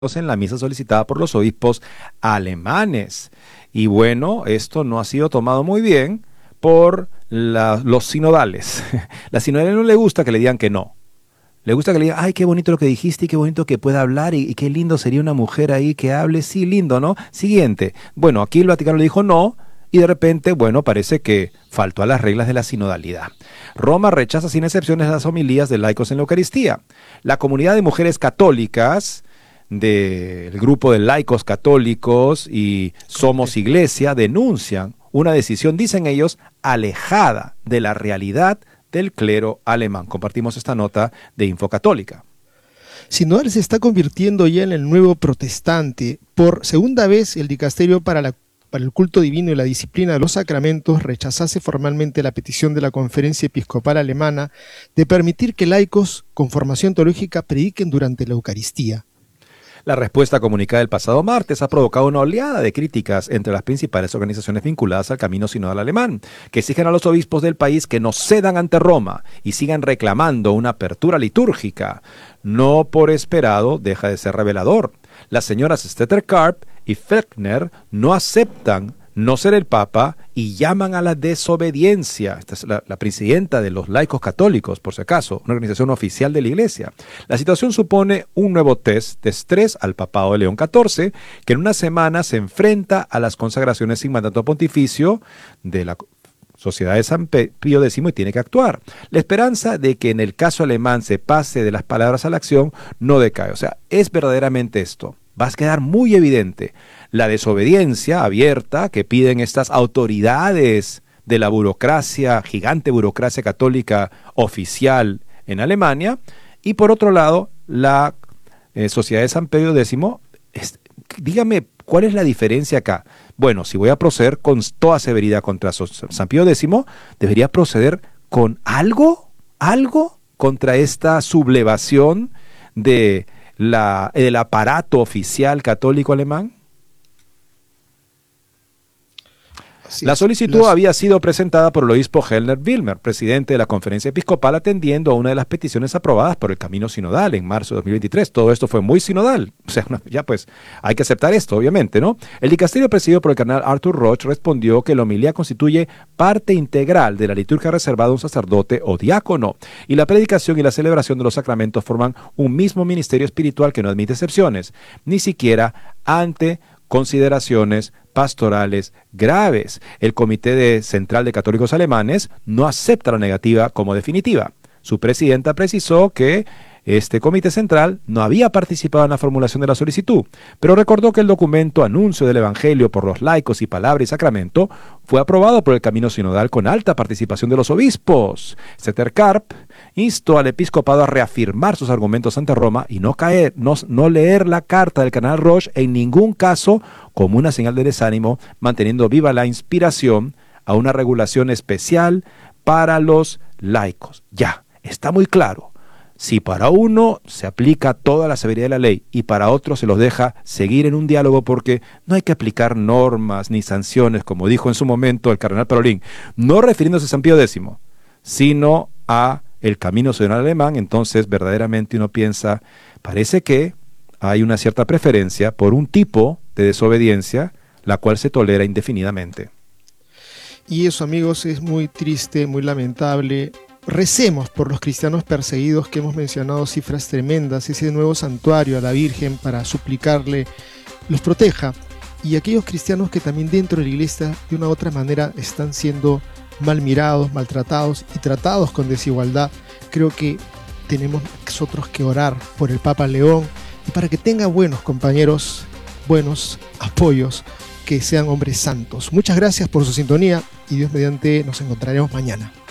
en la misa solicitada por los obispos alemanes. Y bueno, esto no ha sido tomado muy bien por los sinodales. La sinodales no le gusta que le digan que no. Le gusta que le digan, ay, qué bonito lo que dijiste y qué bonito que pueda hablar y qué lindo sería una mujer ahí que hable. Sí, lindo, ¿no? Siguiente. Bueno, aquí el Vaticano le dijo no. Y de repente, bueno, parece que faltó a las reglas de la sinodalidad. Roma rechaza sin excepciones las homilías de laicos en la Eucaristía. La comunidad de mujeres católicas del grupo de laicos católicos y Somos Iglesia denuncian una decisión, dicen ellos, alejada de la realidad del clero alemán. Compartimos esta nota de Infocatólica. Sinodal se está convirtiendo ya en el nuevo protestante. Por segunda vez, el dicasterio para el culto divino y la disciplina de los sacramentos rechazase formalmente la petición de la Conferencia Episcopal Alemana de permitir que laicos con formación teológica prediquen durante la Eucaristía. La respuesta comunicada el pasado martes ha provocado una oleada de críticas entre las principales organizaciones vinculadas al camino sinodal alemán, que exigen a los obispos del país que no cedan ante Roma y sigan reclamando una apertura litúrgica. No por esperado deja de ser revelador. Las señoras Stetter Karp y Fechner no aceptan no ser el Papa y llaman a la desobediencia. Esta es la presidenta de los laicos católicos, por si acaso, una organización oficial de la Iglesia. La situación supone un nuevo test de estrés al papado de León XIV, que en una semana se enfrenta a las consagraciones sin mandato pontificio de la Sociedad de San Pío X y tiene que actuar. La esperanza de que en el caso alemán se pase de las palabras a la acción no decae. O sea, es verdaderamente esto. Va a quedar muy evidente la desobediencia abierta que piden estas autoridades de la burocracia, gigante burocracia católica oficial en Alemania, y por otro lado, la Sociedad de San Pío X. Dígame, ¿cuál es la diferencia acá? Bueno, si voy a proceder con toda severidad contra San Pío X, debería proceder con algo contra esta sublevación del aparato oficial católico alemán. La solicitud había sido presentada por el obispo Helner Wilmer, presidente de la Conferencia Episcopal, atendiendo a una de las peticiones aprobadas por el Camino Sinodal en marzo de 2023. Todo esto fue muy sinodal. O sea, ya pues hay que aceptar esto, obviamente, ¿no? El dicasterio presidido por el cardenal Arthur Roche respondió que la homilía constituye parte integral de la liturgia reservada a un sacerdote o diácono, y la predicación y la celebración de los sacramentos forman un mismo ministerio espiritual que no admite excepciones, ni siquiera ante consideraciones pastorales graves. El Comité Central de Católicos Alemanes no acepta la negativa como definitiva. Su presidenta precisó que este Comité Central no había participado en la formulación de la solicitud, pero recordó que el documento Anuncio del Evangelio por los laicos y Palabra y Sacramento fue aprobado por el Camino Sinodal con alta participación de los obispos. Stetter Karp instó al episcopado a reafirmar sus argumentos ante Roma y no leer la carta del cardenal Roche en ningún caso como una señal de desánimo, manteniendo viva la inspiración a una regulación especial para los laicos. Ya, está muy claro. Si para uno se aplica toda la severidad de la ley y para otro se los deja seguir en un diálogo, porque no hay que aplicar normas ni sanciones, como dijo en su momento el cardenal Parolin, no refiriéndose a San Pío X, sino a el camino sinodal alemán, entonces verdaderamente uno piensa, parece que hay una cierta preferencia por un tipo de desobediencia, la cual se tolera indefinidamente. Y eso, amigos, es muy triste, muy lamentable. Recemos por los cristianos perseguidos, que hemos mencionado cifras tremendas, ese nuevo santuario a la Virgen para suplicarle los proteja, y aquellos cristianos que también dentro de la iglesia de una u otra manera están siendo mal mirados, maltratados y tratados con desigualdad. Creo que tenemos nosotros que orar por el Papa León y para que tenga buenos compañeros, buenos apoyos, que sean hombres santos. Muchas gracias por su sintonía y Dios mediante nos encontraremos mañana.